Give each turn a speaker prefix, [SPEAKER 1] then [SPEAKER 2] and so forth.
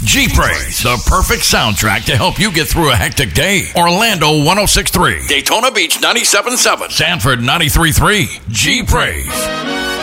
[SPEAKER 1] G-Praise, the perfect soundtrack to help you get through a hectic day. Orlando 106.3, Daytona Beach 97.7, Sanford 93.3. G-Praise.